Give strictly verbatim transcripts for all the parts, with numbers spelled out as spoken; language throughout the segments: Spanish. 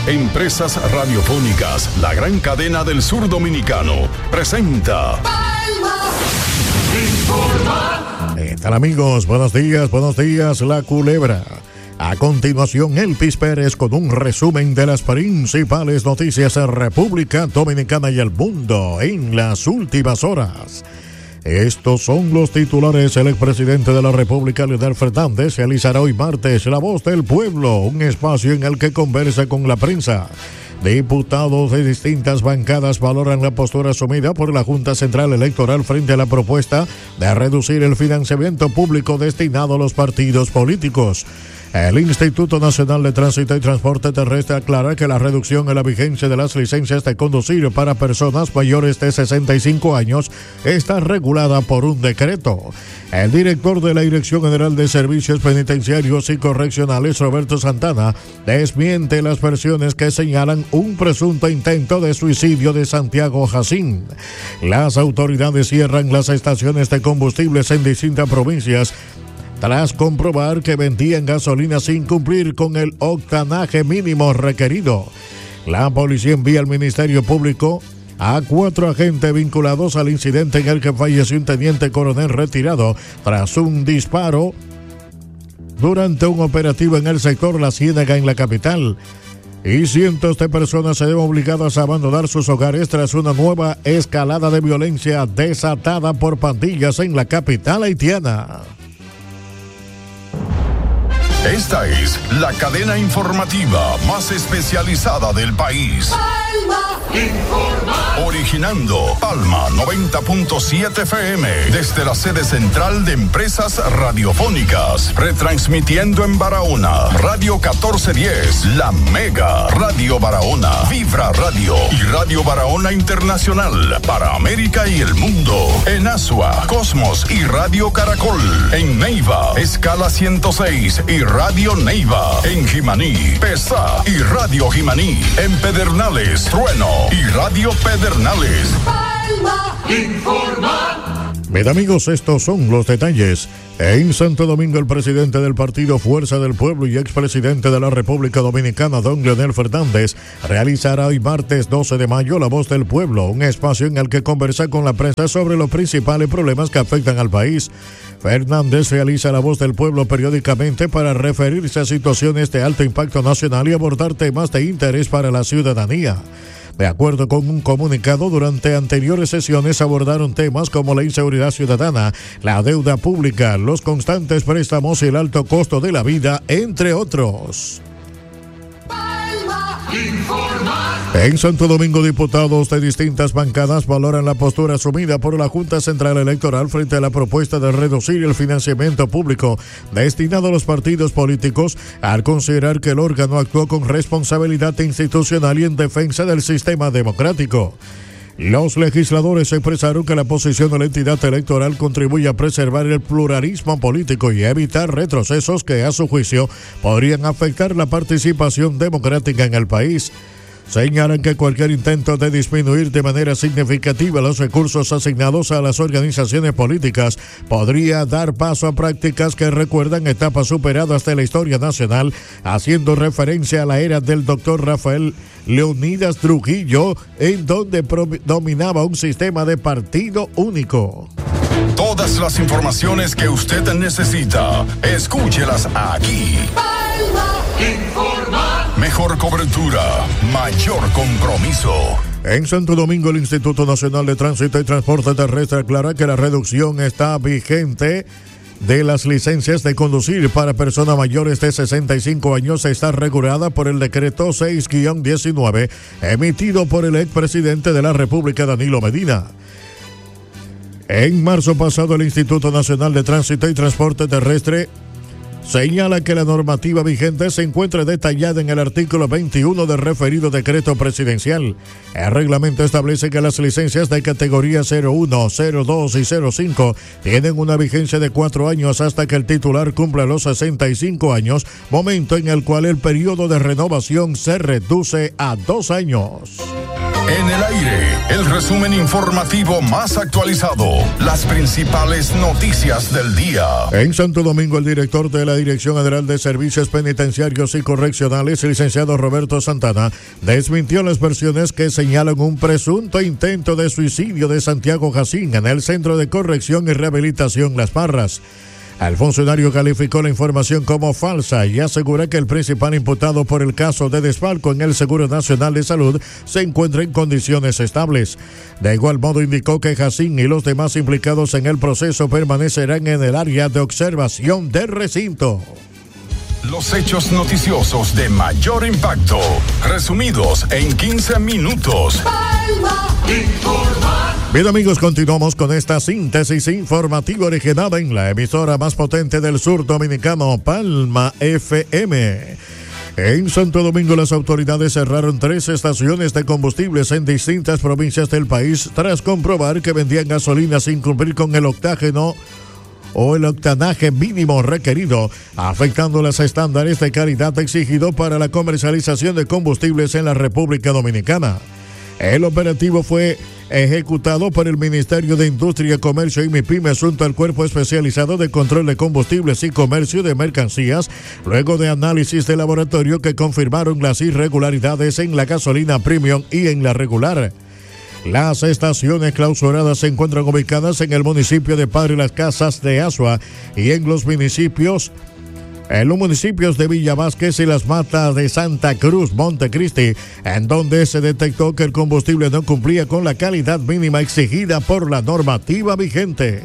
Empresas Radiofónicas, la gran cadena del sur dominicano, presenta Palma Informa. ¿Qué tal, amigos? Buenos días, buenos días, La Culebra. A continuación, Elvis Pérez con un resumen de las principales noticias en República Dominicana y el mundo en las últimas horas. Estos son los titulares. El expresidente de la República, Leonel Fernández, realizará hoy martes La Voz del Pueblo, un espacio en el que conversa con la prensa. Diputados de distintas bancadas valoran la postura asumida por la Junta Central Electoral frente a la propuesta de reducir el financiamiento público destinado a los partidos políticos. El Instituto Nacional de Tránsito y Transporte Terrestre aclara que la reducción en la vigencia de las licencias de conducir para personas mayores de sesenta y cinco años está regulada por un decreto. El director de la Dirección General de Servicios Penitenciarios y Correccionales, Roberto Santana, desmiente las versiones que señalan un presunto intento de suicidio de Santiago Jacín. Las autoridades cierran las estaciones de combustibles en distintas provincias tras comprobar que vendían gasolina sin cumplir con el octanaje mínimo requerido. La policía envía al Ministerio Público a cuatro agentes vinculados al incidente en el que falleció un teniente coronel retirado tras un disparo durante un operativo en el sector La Ciénaga en la capital. Y cientos de personas se ven obligadas a abandonar sus hogares tras una nueva escalada de violencia desatada por pandillas en la capital haitiana. Esta es la cadena informativa más especializada del país. Palma Informa. Originando Palma noventa punto siete F M desde la sede central de Empresas Radiofónicas. Retransmitiendo en Barahona, Radio catorce diez, La Mega, Radio Barahona, Vibra Radio y Radio Barahona Internacional para América y el mundo. En Asua, Cosmos y Radio Caracol. En Neiva, Escala ciento seis y Radio Neiva. En Jimaní, Pesa y Radio Jimaní. En Pedernales, Trueno y Radio Pedernales. Palma Informa. Bien, amigos, estos son los detalles. En Santo Domingo, el presidente del partido Fuerza del Pueblo y expresidente de la República Dominicana, don Leonel Fernández, realizará hoy martes doce de mayo La Voz del Pueblo, un espacio en el que conversa con la prensa sobre los principales problemas que afectan al país. Fernández realiza La Voz del Pueblo periódicamente para referirse a situaciones de alto impacto nacional y abordar temas de interés para la ciudadanía. De acuerdo con un comunicado, durante anteriores sesiones abordaron temas como la inseguridad ciudadana, la deuda pública, los constantes préstamos y el alto costo de la vida, entre otros. En Santo Domingo, diputados de distintas bancadas valoran la postura asumida por la Junta Central Electoral frente a la propuesta de reducir el financiamiento público destinado a los partidos políticos, al considerar que el órgano actuó con responsabilidad institucional y en defensa del sistema democrático. Los legisladores expresaron que la posición de la entidad electoral contribuye a preservar el pluralismo político y a evitar retrocesos que, a su juicio, podrían afectar la participación democrática en el país. Señalan que cualquier intento de disminuir de manera significativa los recursos asignados a las organizaciones políticas podría dar paso a prácticas que recuerdan etapas superadas de la historia nacional, haciendo referencia a la era del doctor Rafael Leónidas Trujillo, en donde dominaba un sistema de partido único. Todas las informaciones que usted necesita, escúchelas aquí. Palma Informa. Mejor cobertura, mayor compromiso. En Santo Domingo, el Instituto Nacional de Tránsito y Transporte Terrestre aclara que la reducción está vigente de las licencias de conducir para personas mayores de sesenta y cinco años está regulada por el decreto seis guión diecinueve emitido por el expresidente de la República, Danilo Medina. En marzo pasado, el Instituto Nacional de Tránsito y Transporte Terrestre señala que la normativa vigente se encuentra detallada en el artículo veintiuno del referido decreto presidencial. El reglamento establece que las licencias de categoría cero uno, cero dos y cero cinco tienen una vigencia de cuatro años hasta que el titular cumpla los sesenta y cinco años, momento en el cual el periodo de renovación se reduce a dos años. En el aire, el resumen informativo más actualizado. Las principales noticias del día. En Santo Domingo, el director de la Dirección General de Servicios Penitenciarios y Correccionales, el licenciado Roberto Santana, desmintió las versiones que señalan un presunto intento de suicidio de Santiago Jacín en el Centro de Corrección y Rehabilitación Las Parras. El funcionario calificó la información como falsa y asegura que el principal imputado por el caso de desfalco en el Seguro Nacional de Salud se encuentra en condiciones estables. De igual modo, indicó que Jacín y los demás implicados en el proceso permanecerán en el área de observación del recinto. Los hechos noticiosos de mayor impacto, resumidos en quince minutos. Palma Informa. Bien, amigos, continuamos con esta síntesis informativa originada en la emisora más potente del sur dominicano, Palma F M. En Santo Domingo, las autoridades cerraron tres estaciones de combustibles en distintas provincias del país tras comprobar que vendían gasolina sin cumplir con el octágeno o el octanaje mínimo requerido, afectando los estándares de calidad exigidos para la comercialización de combustibles en la República Dominicana. El operativo fue ejecutado por el Ministerio de Industria, Comercio y MIPYMES junto al Cuerpo Especializado de Control de Combustibles y Comercio de Mercancías, luego de análisis de laboratorio que confirmaron las irregularidades en la gasolina premium y en la regular. Las estaciones clausuradas se encuentran ubicadas en el municipio de Padre Las Casas de Azua y en los municipios en los municipios de Villa Vázquez y Las Matas de Santa Cruz, Montecristi, en donde se detectó que el combustible no cumplía con la calidad mínima exigida por la normativa vigente.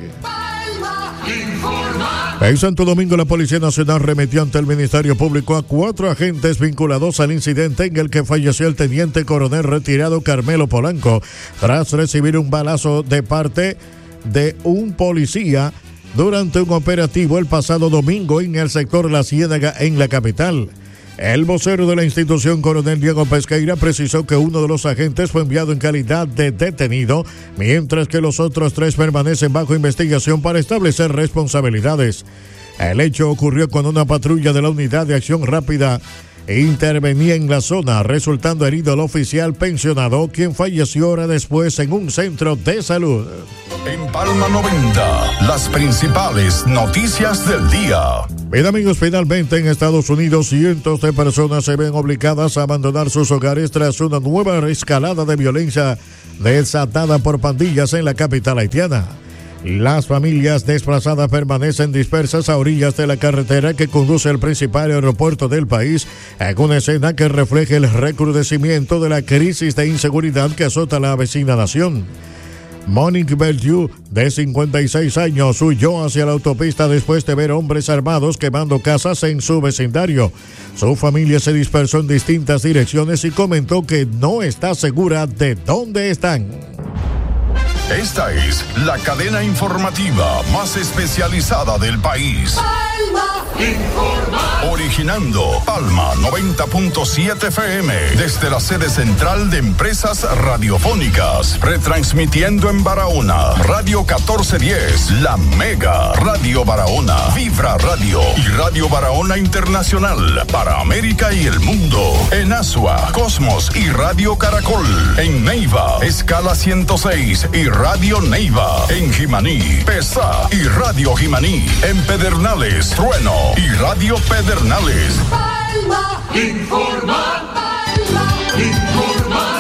En Santo Domingo, la Policía Nacional remitió ante el Ministerio Público a cuatro agentes vinculados al incidente en el que falleció el teniente coronel retirado Carmelo Polanco, tras recibir un balazo de parte de un policía durante un operativo el pasado domingo en el sector La Ciénaga, en la capital. El vocero de la institución, coronel Diego Pesqueira, precisó que uno de los agentes fue enviado en calidad de detenido, mientras que los otros tres permanecen bajo investigación para establecer responsabilidades. El hecho ocurrió cuando una patrulla de la Unidad de Acción Rápida intervenía en la zona, resultando herido el oficial pensionado, quien falleció hora después en un centro de salud. En Palma noventa, las principales noticias del día. Bien, amigos, finalmente en Estados Unidos cientos de personas se ven obligadas a abandonar sus hogares tras una nueva escalada de violencia desatada por pandillas en la capital haitiana. Las familias desplazadas permanecen dispersas a orillas de la carretera que conduce al principal aeropuerto del país, en una escena que refleja el recrudecimiento de la crisis de inseguridad que azota la vecina nación. Monique Bellew, de cincuenta y seis años, huyó hacia la autopista después de ver hombres armados quemando casas en su vecindario. Su familia se dispersó en distintas direcciones y comentó que no está segura de dónde están. Esta es la cadena informativa más especializada del país. Palma Informa. Originando Palma noventa punto siete F M desde la sede central de Empresas Radiofónicas, retransmitiendo en Barahona Radio catorce diez, La Mega, Radio Barahona, Vibra Radio y Radio Barahona Internacional para América y el mundo. En Asua, Cosmos y Radio Caracol. En Neiva, Escala ciento seis y Radio Neiva. En Jimaní, Pesa y Radio Jimaní. En Pedernales, Trueno y Radio Pedernales. Palma Informa. Palma Informa.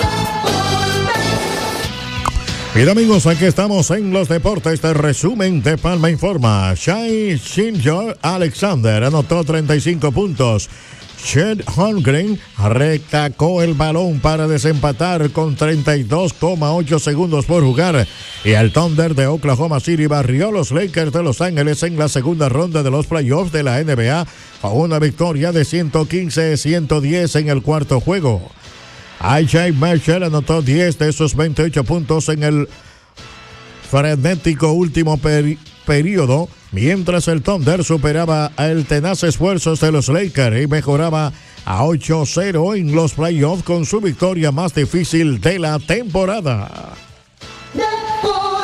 Bien, amigos, aquí estamos en los deportes. Este resumen de Palma Informa. Shai Shinjo Alexander anotó treinta y cinco puntos. Chet Holmgren retacó el balón para desempatar con treinta y dos coma ocho segundos por jugar, y el Thunder de Oklahoma City barrió a los Lakers de Los Ángeles en la segunda ronda de los playoffs de la N B A con una victoria de ciento quince a ciento diez en el cuarto juego. Ajay Marshall anotó diez de esos veintiocho puntos en el frenético último peri- periodo, mientras el Thunder superaba el tenaz esfuerzos de los Lakers y mejoraba a ocho cero en los playoffs con su victoria más difícil de la temporada.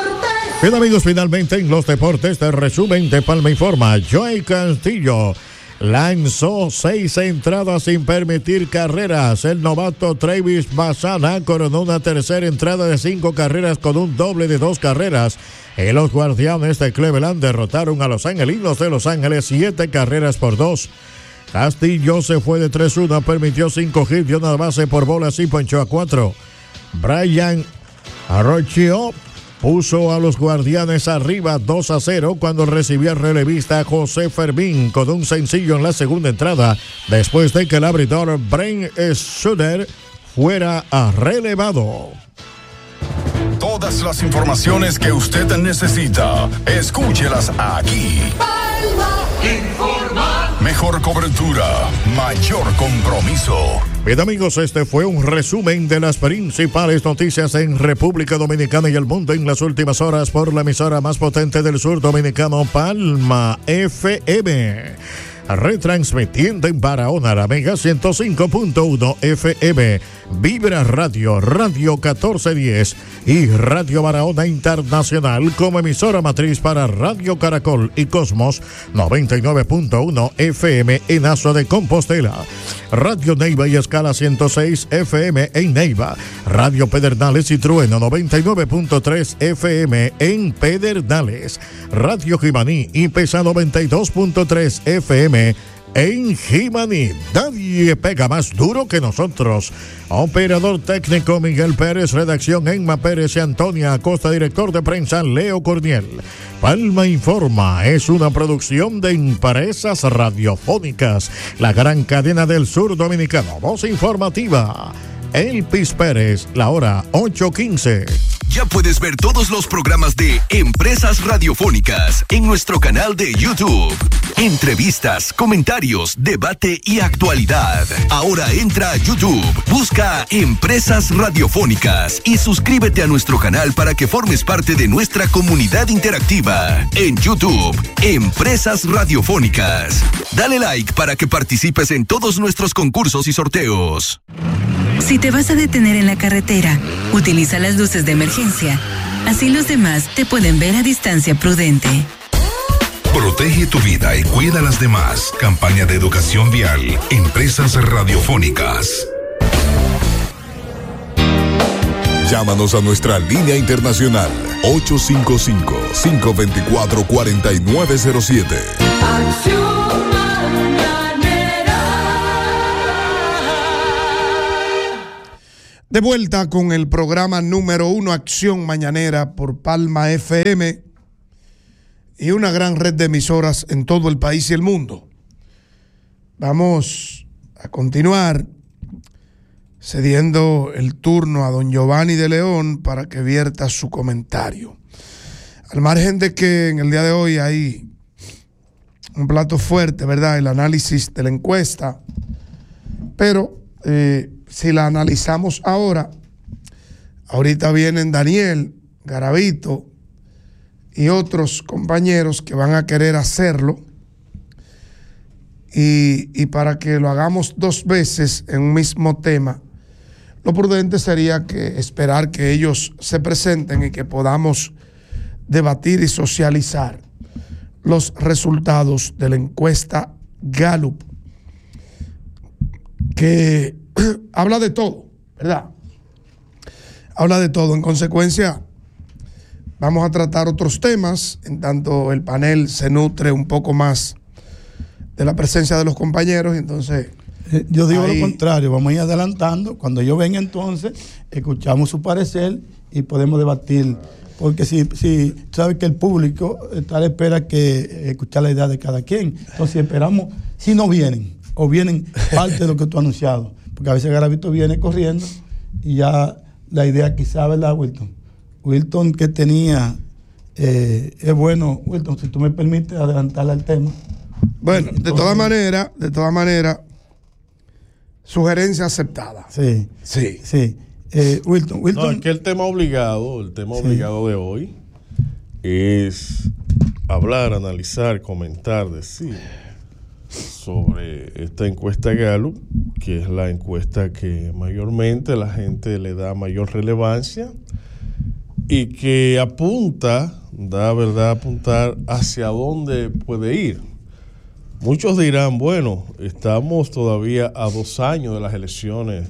Bien, amigos, finalmente en los deportes de resumen de Palma Informa, Joey Castillo lanzó seis entradas sin permitir carreras. El novato Travis Bassana coronó una tercera entrada de cinco carreras con un doble de dos carreras. Y los Guardianes de Cleveland derrotaron a los Angelinos de Los Ángeles siete carreras por dos. Castillo se fue de tres uno, permitió cinco hits, dio una base por bolas y ponchó a cuatro. Brian Arrochio puso a los Guardianes arriba dos a cero cuando recibió al relevista José Fermín con un sencillo en la segunda entrada, después de que el abridor Brent Suter fuera relevado. Todas las informaciones que usted necesita, escúchelas aquí. Palma Informa. Mejor cobertura, mayor compromiso. Bien, amigos, este fue un resumen de las principales noticias en República Dominicana y el mundo en las últimas horas por la emisora más potente del sur dominicano, Palma F M. Retransmitiendo en Barahona, la Mega ciento cinco punto uno F M, Vibra Radio, Radio catorce diez y Radio Barahona Internacional como emisora matriz para Radio Caracol y Cosmos noventa y nueve punto uno F M en Aso de Compostela, Radio Neiva y Escala ciento seis F M en Neiva, Radio Pedernales y Trueno noventa y nueve punto tres F M en Pedernales, Radio Jimaní y Pesa noventa y dos punto tres F M en Jimaní. Nadie pega más duro que nosotros. Operador técnico Miguel Pérez, redacción Emma Pérez y Antonia Acosta, director de prensa Leo Corniel. Palma Informa es una producción de Empresas Radiofónicas, la gran cadena del sur dominicano. Voz informativa, Elpis Pérez, la hora ocho quince. Ya puedes ver todos los programas de Empresas Radiofónicas en nuestro canal de YouTube. Entrevistas, comentarios, debate y actualidad. Ahora entra a YouTube, busca Empresas Radiofónicas y suscríbete a nuestro canal para que formes parte de nuestra comunidad interactiva. En YouTube, Empresas Radiofónicas. Dale like para que participes en todos nuestros concursos y sorteos. Si te vas a detener en la carretera, utiliza las luces de emergencia. Así los demás te pueden ver a distancia prudente. Protege tu vida y cuida a las demás. Campaña de educación vial. Empresas Radiofónicas. Llámanos a nuestra línea internacional ocho cinco cinco, cinco dos cuatro, cuatro nueve cero siete. Acción Mañanera. De vuelta con el programa número uno, Acción Mañanera, por Palma F M y una gran red de emisoras en todo el país y el mundo. Vamos a continuar cediendo el turno a don Giovanni de León para que vierta su comentario. Al margen de que en el día de hoy hay un plato fuerte, ¿verdad? El análisis de la encuesta, pero eh, si la analizamos ahora, ahorita vienen Daniel, Garavito y otros compañeros que van a querer hacerlo, y, y para que lo hagamos dos veces en un mismo tema, lo prudente sería que esperar que ellos se presenten y que podamos debatir y socializar los resultados de la encuesta Gallup, que habla de todo, ¿verdad? Habla de todo. En consecuencia, vamos a tratar otros temas, en tanto el panel se nutre un poco más de la presencia de los compañeros, y entonces... Eh, yo digo ahí, lo contrario, vamos a ir adelantando. Cuando yo venga, entonces, escuchamos su parecer y podemos debatir. Porque si, si sabe que el público está a la espera que escuchar la idea de cada quien. Entonces esperamos, si no vienen, o vienen parte de lo que tú has anunciado. Porque a veces Garavito viene corriendo y ya la idea quizá, ¿verdad, Wilton? Wilton que tenía, eh, es bueno, Wilton, si tú me permites adelantarle al tema. Bueno, de todas maneras, de todas maneras, sugerencia aceptada. Sí, sí, sí. Eh, Wilton, Wilton. No, es que el tema obligado, el tema sí. obligado de hoy es hablar, analizar, comentar, decir sobre esta encuesta Gallup, que es la encuesta que mayormente la gente le da mayor relevancia y que apunta, da verdad, apuntar hacia dónde puede ir muchos dirán, bueno, estamos todavía a dos años de las elecciones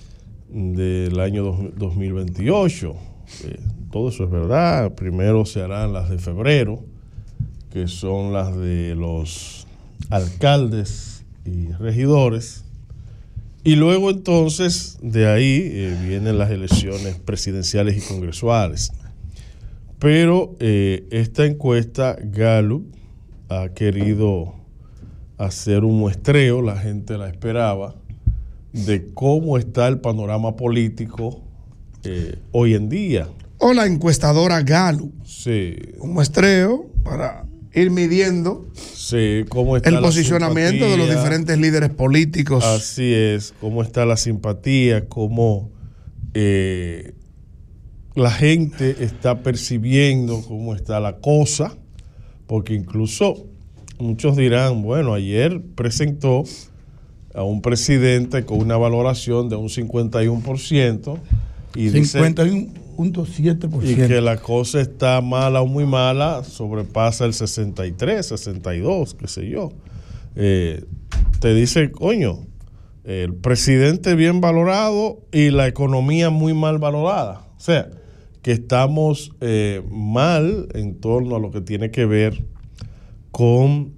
del año dos mil veintiocho. Eh, todo eso es verdad. Primero se harán las de febrero, que son las de los alcaldes y regidores. Y luego entonces de ahí eh, vienen las elecciones presidenciales y congresuales. Pero eh, esta encuesta Gallup ha querido hacer un muestreo, la gente la esperaba, de cómo está el panorama político eh, hoy en día. O la encuestadora Gallup. Sí. Un muestreo para ir midiendo sí, cómo está el posicionamiento de los diferentes líderes políticos. Así es, cómo está la simpatía, cómo eh, la gente está percibiendo cómo está la cosa, porque incluso muchos dirán, bueno, ayer presentó a un presidente con una valoración de un cincuenta y uno por ciento y cincuenta y uno punto siete por ciento y que la cosa está mala o muy mala, sobrepasa el sesenta y tres, sesenta y dos, qué sé yo. Eh, te dice, coño, el presidente bien valorado y la economía muy mal valorada. O sea, que estamos eh, mal en torno a lo que tiene que ver con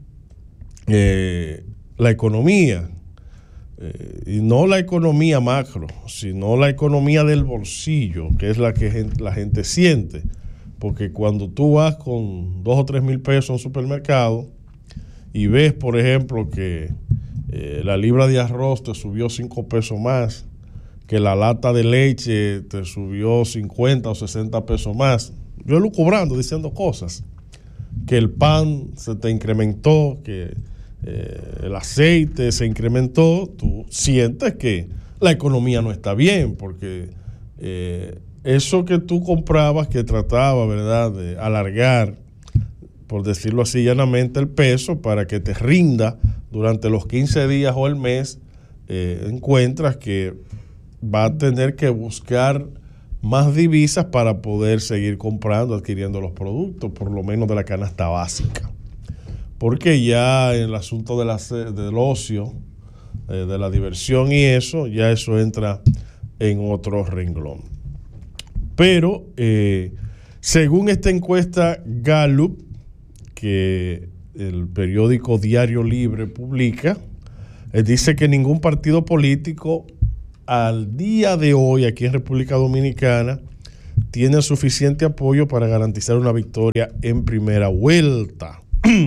eh, la economía. Eh, y no la economía macro, sino la economía del bolsillo, que es la que gente, la gente siente. Porque cuando tú vas con dos o tres mil pesos a un supermercado y ves, por ejemplo, que eh, la libra de arroz te subió cinco pesos más, que la lata de leche te subió cincuenta o sesenta pesos más, yo lo cobrando, diciendo cosas, que el pan se te incrementó, que Eh, el aceite se incrementó, tú sientes que la economía no está bien, porque eh, eso que tú comprabas, que trataba, ¿verdad?, de alargar, por decirlo así llanamente, el peso para que te rinda durante los quince días o el mes, eh, encuentras que va a tener que buscar más divisas para poder seguir comprando, adquiriendo los productos, por lo menos de la canasta básica. Porque ya en el asunto de la, del ocio, eh, de la diversión y eso, ya eso entra en otro renglón. Pero eh, según esta encuesta Gallup, que el periódico Diario Libre publica, eh, dice que ningún partido político al día de hoy aquí en República Dominicana tiene suficiente apoyo para garantizar una victoria en primera vuelta.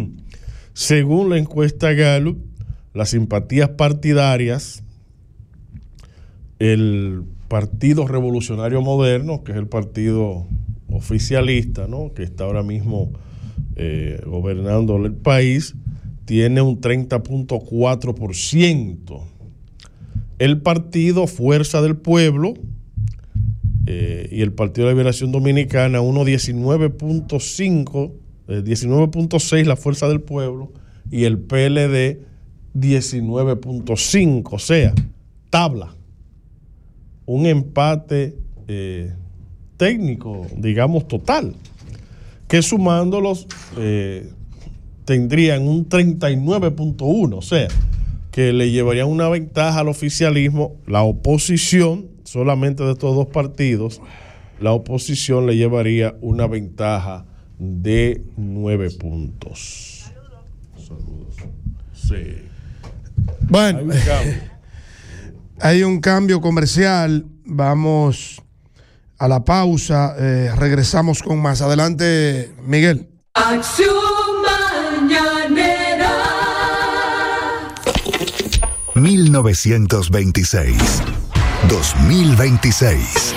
Según la encuesta Gallup, las simpatías partidarias, el Partido Revolucionario Moderno, que es el partido oficialista, ¿no?, que está ahora mismo eh, gobernando el país, tiene un treinta punto cuatro por ciento. El Partido Fuerza del Pueblo eh, y el Partido de Liberación Dominicana, uno diecinueve punto cinco, diecinueve punto seis la Fuerza del Pueblo y el P L D diecinueve punto cinco, o sea, tabla. Un empate eh, técnico, digamos, total, que sumándolos eh, tendrían un treinta y nueve punto uno, o sea, que le llevarían una ventaja al oficialismo. La oposición, solamente de estos dos partidos, la oposición le llevaría una ventaja de nueve puntos. Saludos. Sí. Bueno, hay un cambio. Hay un cambio comercial. Vamos a la pausa. Eh, regresamos con más. Adelante, Miguel. Acción mañanera. mil novecientos veintiséis, dos mil veintiséis.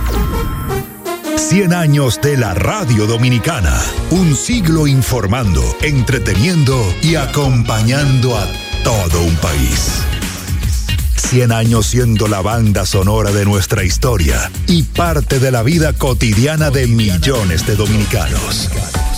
cien años de la radio dominicana. Un siglo informando, entreteniendo y acompañando a todo un país. cien años siendo la banda sonora de nuestra historia y parte de la vida cotidiana de millones de dominicanos.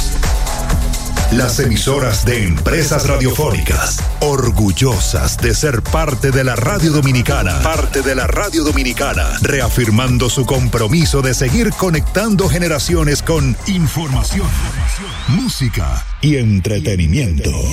Las emisoras de Empresas Radiofónicas, orgullosas de ser parte de la radio dominicana, parte de la radio dominicana, reafirmando su compromiso de seguir conectando generaciones con información, música y entretenimiento.